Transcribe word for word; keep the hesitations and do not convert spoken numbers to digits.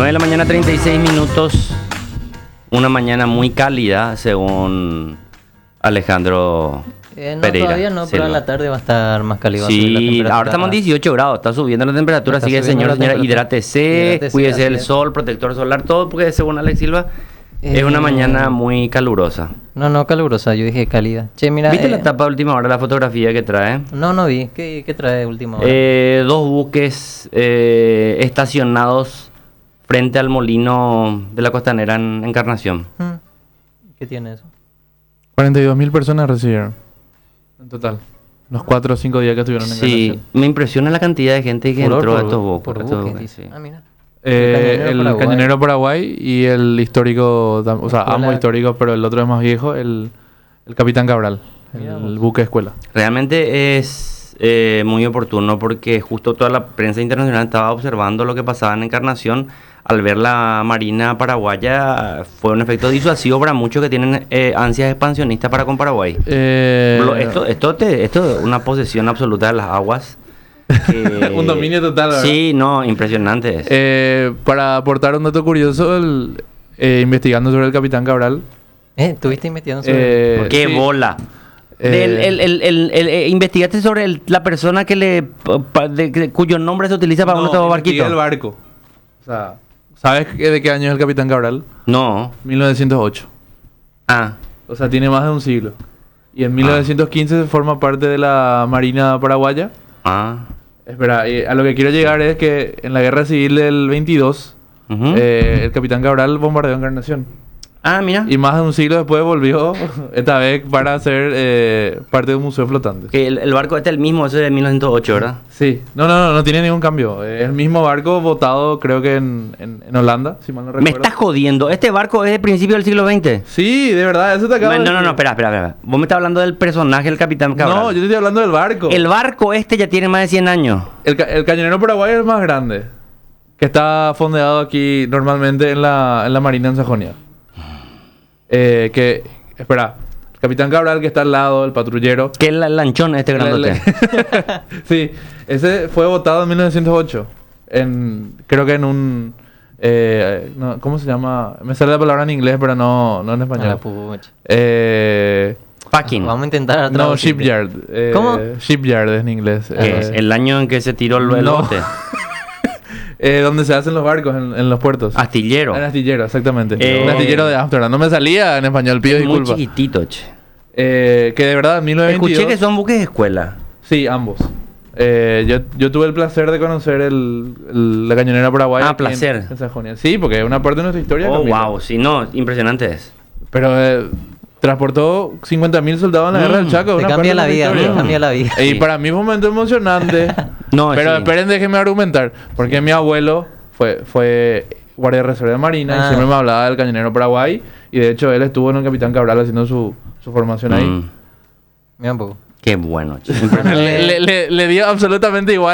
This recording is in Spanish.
nueve de la mañana, treinta y seis minutos. Una mañana muy cálida, según Alejandro Eh, no, Pereira. todavía no, pero Selva. a la tarde va a estar más cálido. va a subir la Sí, temperatura. ahora estamos en dieciocho grados, está subiendo la temperatura, Está así que subiendo señor, la señora, temperatura. hidrátese, Hidrátese, cuídese así del es. sol, protector solar, todo, porque según Alex Silva es una Eh, mañana muy calurosa. No, no, calurosa, yo dije cálida. Che, mira. ¿Viste eh, la tapa de última hora, la fotografía que trae? No, no vi. ¿Qué, qué trae última hora? Eh, dos buques eh, estacionados frente al molino de la Costanera en Encarnación. Hmm. ¿Qué tiene eso? cuarenta y dos mil personas recibieron. En total. Los cuatro o cinco días que estuvieron en Sí, Encarnación. me impresiona la cantidad de gente que Furor entró a por- estos buques. por a estos buques, buques, dice. sí. Ah, mira. Eh, El el Cañonero Cañonero Paraguay y el histórico, tam- o sea, Escuela- ambos históricos, pero el otro es más viejo, el, el Capitán Cabral, Mira el vos. buque escuela. Realmente es eh, muy oportuno porque justo toda la prensa internacional estaba observando lo que pasaba en Encarnación. Al ver la Marina paraguaya fue un efecto disuasivo para muchos que tienen eh, ansias expansionistas para con Paraguay. Eh, Lo- esto, esto, te- esto es una posesión absoluta de las aguas. que- Un dominio total, ¿verdad? Sí, no, impresionante es. eh, para aportar un dato curioso, el- eh, investigando sobre el Capitán Cabral. ¿Eh? ¿Estuviste investigando sobre eh, ¡Qué sí, bola! eh, Del- el- el- el- el- eh, investigaste sobre el- la persona que le pa- de- de- cuyo nombre se utiliza para no, uno de los investigué barquitos. el barco. O sea, ¿sabes qué- de qué año es el Capitán Cabral? No. mil novecientos ocho. Ah. O sea, tiene más de un siglo. Y en Ah. mil novecientos quince forma parte de la Marina Paraguaya. Ah. Espera, eh, a lo que quiero llegar es que en la Guerra Civil del veintidós, Ujú. eh, el Capitán Cabral bombardeó Encarnación. Ah, mira. Y más de un siglo después volvió, esta vez para ser eh, parte de un museo flotante. Que el, el barco este es el mismo, ese de mil novecientos ocho, ¿verdad? Sí, no, no, no, no tiene ningún cambio. Eh, el mismo barco botado, creo que en, en, en Holanda, si mal no Me recuerdo. estás jodiendo. ¿Este barco es de principio del siglo veinte? Sí, de verdad, eso te acabo No, de no, no, decir. espera, espera, espera. Vos me estás hablando del personaje, el Capitán Cabral. No, yo te estoy hablando del barco. El barco este ya tiene más de cien años. El, ca- el cañonero paraguayo es el más grande, que está fondeado aquí normalmente en la, en la Marina en Sajonia. Eh, que, espera, el Capitán Cabral que está al lado, el patrullero. Que es el lanchón este grandote. Sí, ese fue votado en mil novecientos ocho. En, creo que en un... eh, no, ¿cómo se llama? Me sale la palabra en inglés, pero no, no en A la español. pucha. Eh, Packing. Vamos a intentar no, traducir. shipyard. eh, ¿Cómo? Shipyard en inglés. Que eh, es el año en que se tiró el, el No. bote. eh, donde se hacen los barcos, en, en los puertos. Astillero. Un astillero, exactamente. Eh, Un astillero de Amsterdam. No me salía en español, pido Es muy disculpas. chiquitito, che. Eh, que de verdad, en mil novecientos veintidós... Escuché que son buques de escuela. Sí, ambos. Eh, yo, yo tuve el placer de conocer el, el- la cañonera paraguaya. Ah, aquí en- placer. En, Sajonia. Sí, porque es una parte de nuestra historia. Oh, Camilo. wow. Sí, no, impresionante es. Pero eh, transportó cincuenta mil soldados en la Mm, guerra del Chaco. Te una cambia parte la de vida, nuestra te historia. cambia la vida. Y Sí. para mí fue un momento emocionante. No, Pero sí. esperen, déjenme argumentar. Porque mi abuelo fue, fue guardia de reserva de Marina Ah. y siempre me hablaba del cañonero Paraguay. Y de hecho, él estuvo en el Capitán Cabral haciendo su, su formación ahí. Mm, Mira un poco. qué bueno, che. Bueno, le, le- le- le dio absolutamente igual.